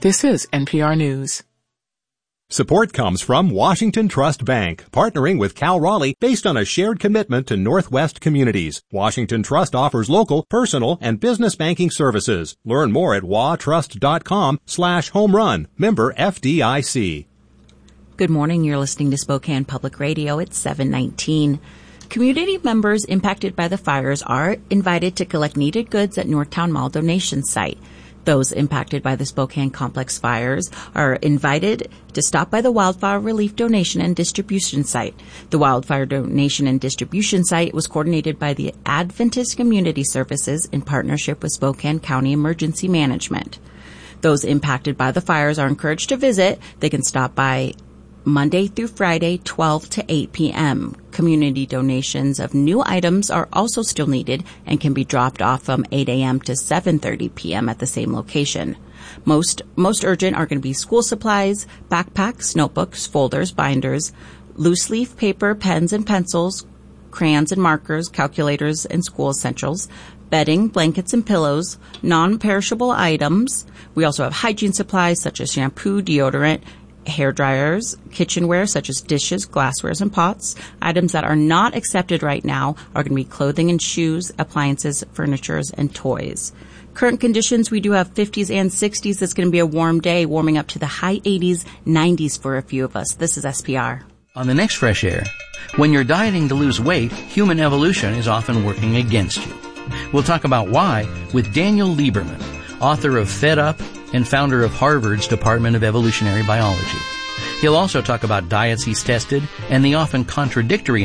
This is NPR News. Support comes from Washington Trust Bank, partnering with Cal Raleigh based on a shared commitment to Northwest communities. Washington Trust offers local, personal, and business banking services. Learn more at watrust.com/homerun. Member FDIC. Good morning. You're listening to Spokane Public Radio. It's 7:19. Community members impacted by the fires are invited to collect needed goods at Northtown Mall donation site. Those impacted by the Spokane Complex fires are invited to stop by the Wildfire Relief Donation and Distribution Site. The Wildfire Donation and Distribution Site was coordinated by the Adventist Community Services in partnership with Spokane County Emergency Management. Those impacted by the fires are encouraged to visit. They can stop by Monday through Friday, 12 to 8 p.m. Community donations of new items are also still needed and can be dropped off from 8 a.m. to 7:30 p.m. at the same location. Most urgent are going to be school supplies, backpacks, notebooks, folders, binders, loose leaf paper, pens and pencils, crayons and markers, calculators and school essentials, bedding, blankets and pillows, non-perishable items. We also have hygiene supplies such as shampoo, deodorant, hair dryers, kitchenware such as dishes, glasswares, and pots. Items that are not accepted right now are going to be clothing and shoes, appliances, furniture, and toys. Current conditions, we do have 50s and 60s. It's going to be a warm day, warming up to the high 80s, 90s for a few of us. This is SPR. On the next Fresh Air, when you're dieting to lose weight, human evolution is often working against you. We'll talk about why with Daniel Lieberman, author of Fed Up and founder of Harvard's Department of Evolutionary Biology. He'll also talk about diets he's tested and the often contradictory